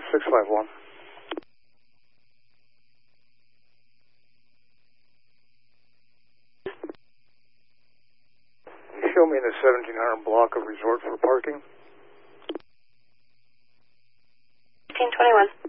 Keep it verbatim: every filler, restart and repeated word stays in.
six five one. Show me the seventeen hundred block of resort for parking. fifteen twenty-one.